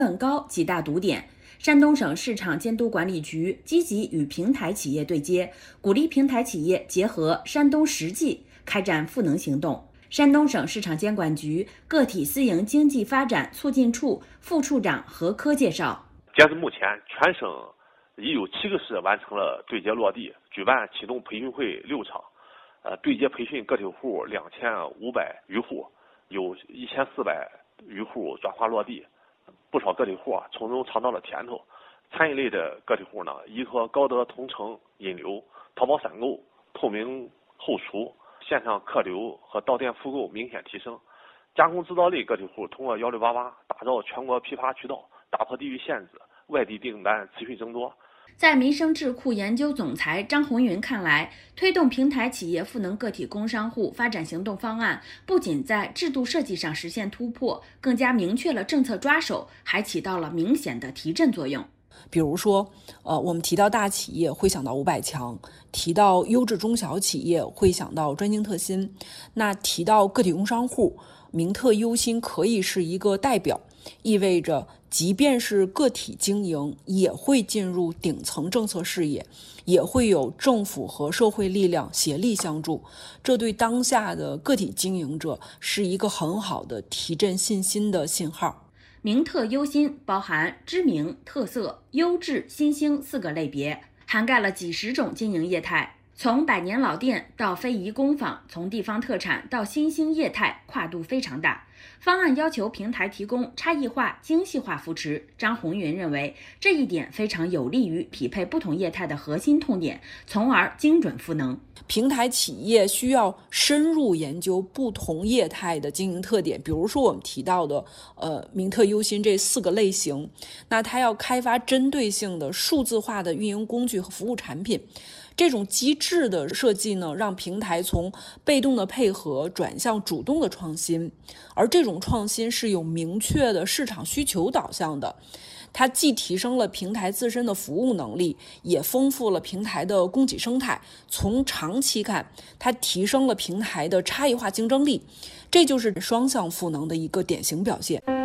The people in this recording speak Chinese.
本高几大堵点。山东省市场监督管理局积极与平台企业对接，鼓励平台企业结合山东实际开展赋能行动。山东省市场监管局个体私营经济发展促进处副处长何科介绍， 截至目前，全省已有7个市完成了对接落地，举办启动培训会6场，对接培训个体户2500余户，有1400余户转化落地。不少个体户从中尝到了甜头。餐饮类的个体户呢，依托高德同城引流、淘宝闪购、透明后厨、线上客流和到店复购明显提升。加工制造类个体户通过1688打造全国批发渠道，打破地域限制，外地订单持续增多。 在民生智库研究总裁张红云看来，推动平台企业赋能个体工商户发展行动方案不仅在制度设计上实现突破，更加明确了政策抓手，还起到了明显的提振作用。 比如说，我们提到大企业会想到500强，提到优质中小企业会想到专精特新，那提到个体工商户，名特优新可以是一个代表，意味着即便是个体经营也会进入顶层政策视野，也会有政府和社会力量协力相助，这对当下的个体经营者是一个很好的提振信心的信号。 名特优新包含知名、特色、优质、新兴4个类别，涵盖了几十种经营业态，从百年老店到非遗工坊，从地方特产到新兴业态，跨度非常大。方案要求平台提供差异化、精细化扶持。张红云认为，这一点非常有利于匹配不同业态的核心痛点，从而精准赋能。 平台企业需要深入研究不同业态的经营特点，比如说我们提到的名特优新这4个类型，那它要开发针对性的数字化的运营工具和服务产品。这种机制的设计呢，让平台从被动的配合转向主动的创新，而这种创新是有明确的市场需求导向的。它既提升了平台自身的服务能力，也丰富了平台的供给生态。从长期看，它提升了平台的差异化竞争力，这就是双向赋能的一个典型表现。